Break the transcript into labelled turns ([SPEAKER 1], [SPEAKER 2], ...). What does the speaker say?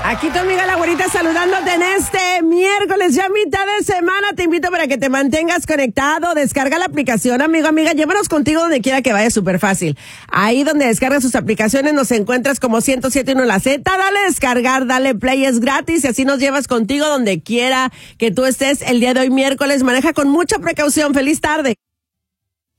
[SPEAKER 1] Aquí tu amiga la güerita saludándote en este miércoles, ya mitad de semana. Te invito para que te mantengas conectado. Descarga la aplicación, amigo, amiga. Llévanos contigo donde quiera que vaya, súper fácil. Ahí donde descargas sus aplicaciones nos encuentras como 107.1 La Z. Dale descargar, dale play, es gratis y así nos llevas contigo donde quiera que tú estés el día de hoy miércoles. Maneja con mucha precaución. Feliz tarde.